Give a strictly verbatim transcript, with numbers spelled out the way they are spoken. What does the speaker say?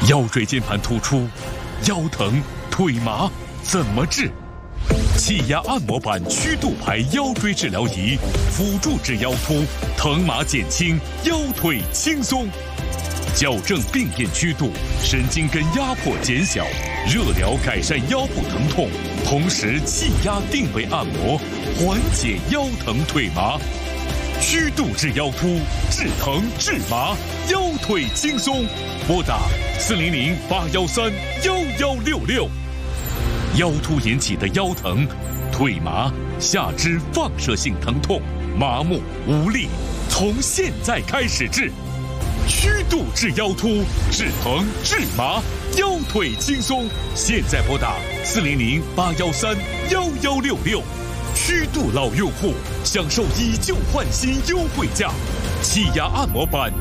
腰椎间盘突出、腰疼、腿麻怎么治？气压按摩板曲度牌腰椎治疗仪，辅助治腰突，疼麻减轻，腰腿轻松。矫正病变曲度，神经根压迫减小，热疗改善腰部疼痛，同时气压定位按摩，缓解腰疼腿麻。曲度治腰突，治疼治麻，腰腿轻松。拨打四零零八幺三幺幺六六。腰突引起的腰疼、腿麻、下肢放射性疼痛、麻木无力，从现在开始治。曲度治腰突，治疼治麻，腰腿轻松。现在拨打四零零八幺三幺幺六六。曲度老用户享受以旧换新优惠价，气压按摩板